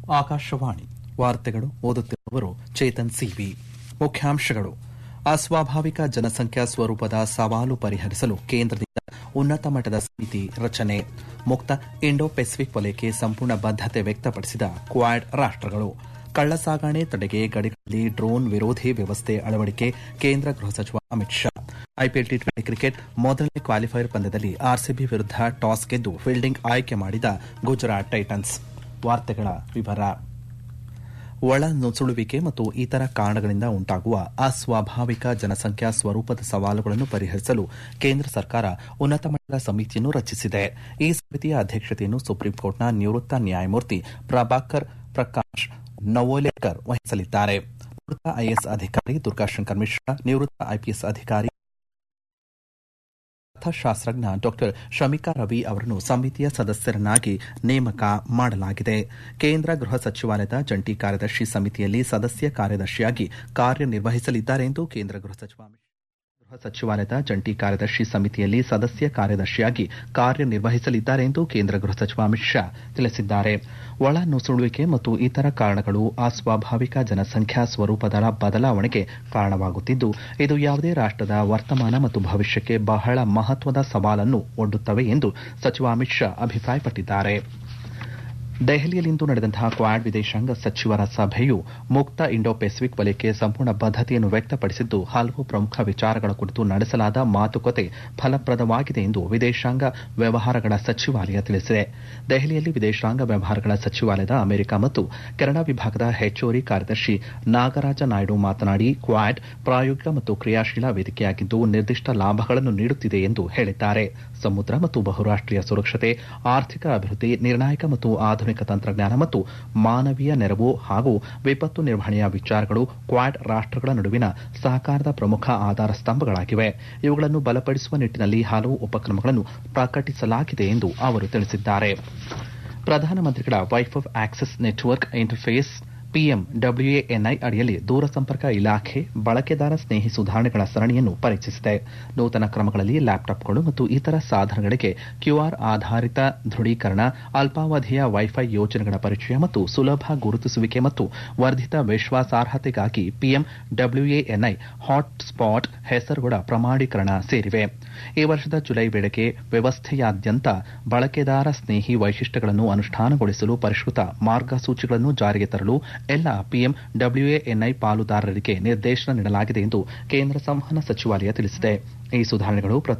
ಆಕಾಶವಾಣಿ ವಾರ್ತೆಗಳು ಓದುತ್ತಿರುವವರು ಚೇತನ್ ಸಿವಿ. ಮುಖ್ಯಾಂಶಗಳು: ಅಸ್ವಾಭಾವಿಕ ಜನಸಂಖ್ಯಾ ಸ್ವರೂಪದ ಸವಾಲು ಪರಿಹರಿಸಲು ಕೇಂದ್ರದಿಂದ ಉನ್ನತ ಮಟ್ಟದ ಸಮಿತಿ ರಚನೆ. ಮುಕ್ತ ಇಂಡೋ ಪೆಸಿಫಿಕ್ ವಲಯಕ್ಕೆ ಸಂಪೂರ್ಣ ಬದ್ದತೆ ವ್ಯಕ್ತಪಡಿಸಿದ ಕ್ವಾಡ್ ರಾಷ್ಟಗಳು. ಕಳ್ಳಸಾಗಣೆ ತಡೆಗೆ ಗಡಿಗಳಲ್ಲಿ ಡ್ರೋನ್ ವಿರೋಧಿ ವ್ಯವಸ್ಥೆ ಅಳವಡಿಕೆ ಕೇಂದ್ರ ಗೃಹ ಸಚಿವ Amit Shah. IPL T20 cricket ಮೊದಲನೇ ಕ್ವಾಲಿಫೈಯರ್ ಪಂದ್ಯದಲ್ಲಿ ಆರ್ಸಿಬಿ ವಿರುದ್ಧ ಟಾಸ್ ಗೆದ್ದು ಫೀಲ್ಡಿಂಗ್ ಆಯ್ಕೆ ಮಾಡಿದ ಗುಜರಾತ್ ಟೈಟನ್ಸ್. ವಾರ್ತೆಗಳ ವಿವರ. ಒಳ ನುಸುಳುವಿಕೆ ಮತ್ತು ಇತರ ಕಾರಣಗಳಿಂದ ಉಂಟಾಗುವ ಅಸ್ವಾಭಾವಿಕ ಜನಸಂಖ್ಯಾ ಸ್ವರೂಪದ ಸವಾಲುಗಳನ್ನು ಪರಿಹರಿಸಲು ಕೇಂದ್ರ ಸರ್ಕಾರ ಉನ್ನತ ಮಟ್ಟದ ಸಮಿತಿಯನ್ನು ರಚಿಸಿದೆ. ಈ ಸಮಿತಿಯ ಅಧ್ಯಕ್ಷತೆಯನ್ನು ಸುಪ್ರೀಂಕೋರ್ಟ್ನ ನಿವೃತ್ತ ನ್ಯಾಯಮೂರ್ತಿ ಪ್ರಭಾಕರ್ ಪ್ರಕಾಶ್ ನವೋಲೇಕರ್ ವಹಿಸಲಿದ್ದಾರೆ. ನಿವೃತ್ತ ಐಎಎಸ್ ಅಧಿಕಾರಿ ದುರ್ಗಾಶಂಕರ್ ಮಿಶ್ರಾ, ನಿವೃತ್ತ ಐಪಿಎಸ್ ಅಧಿಕಾರಿ ಅರ್ಥಶಾಸ್ತ್ರಜ್ಞ ಡಾ ಶಮಿಕಾ ರವಿ ಅವರನ್ನು ಸಮಿತಿಯ ಸದಸ್ಯರನ್ನಾಗಿ ನೇಮಕ ಮಾಡಲಾಗಿದೆ. ಕೇಂದ್ರ ಗೃಹ ಸಚಿವಾಲಯದ ಜಂಟಿ ಕಾರ್ಯದರ್ಶಿ ಸಮಿತಿಯಲ್ಲಿ ಸದಸ್ಯ ಕಾರ್ಯದರ್ಶಿಯಾಗಿ ಕಾರ್ಯನಿರ್ವಹಿಸಲಿದ್ದಾರೆ ಎಂದು ಕೇಂದ್ರ ಗೃಹ ಸಚಿವಾಲಯದ ಜಂಟಿ ಕಾರ್ಯದರ್ಶಿ ಸಮಿತಿಯಲ್ಲಿ ಸದಸ್ಯ ಕಾರ್ಯದರ್ಶಿಯಾಗಿ ಕಾರ್ಯನಿರ್ವಹಿಸಲಿದ್ದಾರೆ ಎಂದು ಕೇಂದ್ರ ಗೃಹ ಸಚಿವ ಅಮಿತ್ ಶಾ ತಿಳಿಸಿದ್ದಾರೆ. ಒಳ ನುಸುಳುವಿಕೆ ಮತ್ತು ಇತರ ಕಾರಣಗಳು ಅಸ್ವಾಭಾವಿಕ ಜನಸಂಖ್ಯಾ ಸ್ವರೂಪದ ಬದಲಾವಣೆಗೆ ಕಾರಣವಾಗುತ್ತಿದ್ದು, ಇದು ಯಾವುದೇ ರಾಷ್ಟದ ವರ್ತಮಾನ ಮತ್ತು ಭವಿಷ್ಯಕ್ಕೆ ಬಹಳ ಮಹತ್ವದ ಸವಾಲನ್ನು ಒಡ್ಡುತ್ತವೆ ಎಂದು ಸಚಿವ ಅಮಿತ್ ಶಾ ಅಭಿಪ್ರಾಯಪಟ್ಟಿದ್ದಾರೆ. ದೆಹಲಿಯಲ್ಲಿಂದು ನಡೆದಂತಹ ಕ್ವಾಡ್ ವಿದೇಶಾಂಗ ಸಚಿವರ ಸಭೆಯು ಮುಕ್ತ ಇಂಡೋ ಪೆಸಿಫಿಕ್ ವಲಯಕ್ಕೆ ಸಂಪೂರ್ಣ ಬದ್ದತೆಯನ್ನು ವ್ಯಕ್ತಪಡಿಸಿದ್ದು, ಹಲವು ಪ್ರಮುಖ ವಿಚಾರಗಳ ಕುರಿತು ನಡೆಸಲಾದ ಮಾತುಕತೆ ಫಲಪ್ರದವಾಗಿದೆ ಎಂದು ವಿದೇಶಾಂಗ ವ್ಯವಹಾರಗಳ ಸಚಿವಾಲಯ ತಿಳಿಸಿದೆ. ದೆಹಲಿಯಲ್ಲಿ ವಿದೇಶಾಂಗ ವ್ಯವಹಾರಗಳ ಸಚಿವಾಲಯದ ಅಮೆರಿಕ ಮತ್ತು ಕೆನಡಾ ವಿಭಾಗದ ಹೆಚ್ಚುವರಿ ಕಾರ್ಯದರ್ಶಿ ನಾಗರಾಜ ನಾಯ್ಡು ಮಾತನಾಡಿ, ಕ್ವಾಡ್ ಪ್ರಾಯೋಗಿಕ ಮತ್ತು ಕ್ರಿಯಾಶೀಲ ವೇದಿಕೆಯಾಗಿದ್ದು ನಿರ್ದಿಷ್ಟ ಲಾಭಗಳನ್ನು ನೀಡುತ್ತಿದೆ ಎಂದು ಹೇಳಿದ್ದಾರೆ. ಸಮುದ್ರ ಮತ್ತು ಬಹುರಾಷ್ಟೀಯ ಸುರಕ್ಷತೆ, ಆರ್ಥಿಕ ಅಭಿವೃದ್ಧಿ, ನಿರ್ಣಾಯಕ ಮತ್ತು ಆಧುನಿಕ ತಂತ್ರಜ್ಞಾನ ಮತ್ತು ಮಾನವೀಯ ನೆರವು ಹಾಗೂ ವಿಪತ್ತು ನಿರ್ವಹಣೆಯ ವಿಚಾರಗಳು ಕ್ವಾಡ್ ರಾಷ್ಟಗಳ ನಡುವಿನ ಸಹಕಾರದ ಪ್ರಮುಖ ಆಧಾರ ಸ್ತಂಭಗಳಾಗಿವೆ. ಇವುಗಳನ್ನು ಬಲಪಡಿಸುವ ನಿಟ್ಟಿನಲ್ಲಿ ಹಲವು ಉಪಕ್ರಮಗಳನ್ನು ಪ್ರಕಟಿಸಲಾಗಿದೆ ಎಂದು ಅವರು ತಿಳಿಸಿದ್ದಾರೆ. ಪ್ರಧಾನಮಂತ್ರಿಗಳ ವೈಫೈ ಆಕ್ಸೆಸ್ ನೆಟ್ವರ್ಕ್ ಇಂಟರ್ಫೇಸ್ ಪಿಎಂಡಬ್ಲ್ಯೂಎನ್ಐ ಅಡಿಯಲ್ಲಿ ದೂರಸಂಪರ್ಕ ಇಲಾಖೆ ಬಳಕೆದಾರ ಸ್ನೇಹಿ ಸುಧಾರಣೆಗಳ ಸರಣಿಯನ್ನು ಪರಿಚಯಿಸಿದೆ. ನೂತನ ಕ್ರಮಗಳಲ್ಲಿ ಲ್ಯಾಪ್ಟಾಪ್ಗಳು ಮತ್ತು ಇತರ ಸಾಧನಗಳಿಗೆ ಕ್ಯೂಆರ್ ಆಧಾರಿತ ದೃಢೀಕರಣ, ಅಲ್ಪಾವಧಿಯ ವೈಫೈ ಯೋಜನೆಗಳ ಪರಿಚಯ ಮತ್ತು ಸುಲಭ ಗುರುತಿಸುವಿಕೆ ಮತ್ತು ವರ್ಧಿತ ವಿಶ್ವಾಸಾರ್ಹತೆಗಾಗಿ ಪಿಎಂಡಬ್ಲ್ಯೂಎನ್ಐ ಹಾಟ್ಸ್ಪಾಟ್ ಹೆಸರುಗಳ ಪ್ರಮಾಣೀಕರಣ ಸೇರಿವೆ. ಈ ವರ್ಷದ ಜುಲೈ ವೇಳೆಗೆ ವ್ಯವಸ್ಥೆಯಾದ್ಯಂತ ಬಳಕೆದಾರ ಸ್ನೇಹಿ ವೈಶಿಷ್ಟ್ಯಗಳನ್ನು ಅನುಷ್ಠಾನಗೊಳಿಸಲು ಪರಿಷ್ಕೃತ ಮಾರ್ಗಸೂಚಿಗಳನ್ನು ಜಾರಿಗೆ ತರಲು ಎಲ್ಲ ಪಿಎಂಡಬ್ಲ್ಯೂಎನ್ಐ ಪಾಲುದಾರರಿಗೆ ನಿರ್ದೇಶನ ನೀಡಲಾಗಿದೆ ಎಂದು ಕೇಂದ್ರ ಸಂವಹನ ಸಚಿವಾಲಯ ತಿಳಿಸಿದೆ. ಈ ಸುಧಾರಣೆಗಳು